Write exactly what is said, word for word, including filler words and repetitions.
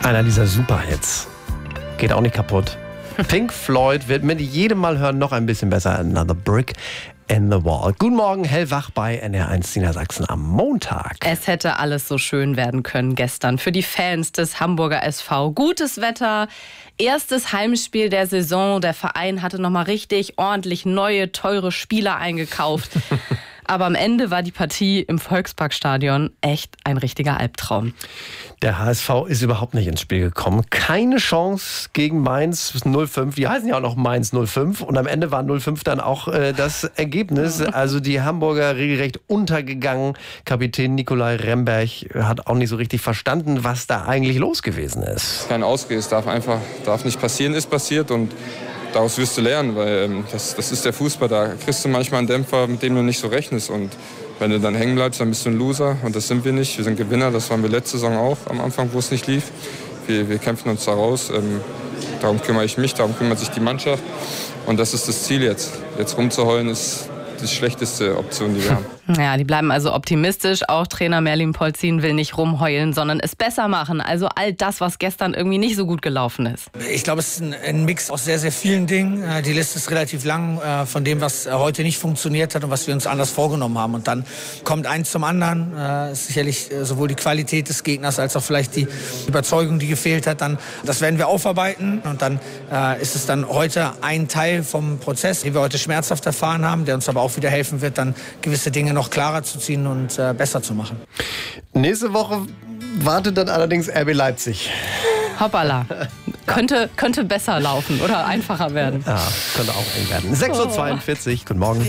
Einer dieser Superhits. Geht auch nicht kaputt. Pink Floyd wird mit jedem Mal hören noch ein bisschen besser. Another Brick in the Wall. Guten Morgen, hellwach bei N R eins Niedersachsen am Montag. Es hätte alles so schön werden können gestern für die Fans des Hamburger S V. Gutes Wetter, erstes Heimspiel der Saison. Der Verein hatte nochmal richtig ordentlich neue, teure Spieler eingekauft. Aber am Ende war die Partie im Volksparkstadion echt ein richtiger Albtraum. Der H S V ist überhaupt nicht ins Spiel gekommen. Keine Chance gegen Mainz null fünf. Die heißen ja auch noch Mainz null fünf. Und am Ende war null fünf dann auch äh, das Ergebnis. Also die Hamburger regelrecht untergegangen. Kapitän Nikolai Remberg hat auch nicht so richtig verstanden, was da eigentlich los gewesen ist. Kein Ausgehen, es darf einfach darf nicht passieren, ist passiert. Und daraus wirst du lernen, weil ähm, das, das ist der Fußball. Da kriegst du manchmal einen Dämpfer, mit dem du nicht so rechnest. Und wenn du dann hängen bleibst, dann bist du ein Loser. Und das sind wir nicht. Wir sind Gewinner. Das waren wir letzte Saison auch am Anfang, wo es nicht lief. Wir, wir kämpfen uns da raus. Ähm, darum kümmere ich mich, darum kümmert sich die Mannschaft. Und das ist das Ziel jetzt. Jetzt rumzuheulen ist die schlechteste Option, die wir haben. Ja, die bleiben also optimistisch. Auch Trainer Merlin Polzin will nicht rumheulen, sondern es besser machen. Also all das, was gestern irgendwie nicht so gut gelaufen ist. Ich glaube, es ist ein, ein Mix aus sehr, sehr vielen Dingen. Die Liste ist relativ lang äh, von dem, was heute nicht funktioniert hat und was wir uns anders vorgenommen haben. Und dann kommt eins zum anderen. Äh, sicherlich äh, sowohl die Qualität des Gegners als auch vielleicht die Überzeugung, die gefehlt hat. Dann, das werden wir aufarbeiten. Und dann äh, ist es dann heute ein Teil vom Prozess, den wir heute schmerzhaft erfahren haben, der uns aber auch wieder helfen wird, dann gewisse Dinge noch klarer zu ziehen und äh, besser zu machen. Nächste Woche wartet dann allerdings R B Leipzig. Hoppala. Könnte, könnte besser laufen oder einfacher werden. Ja, könnte auch eng werden. sechs Uhr zweiundvierzig, guten Morgen.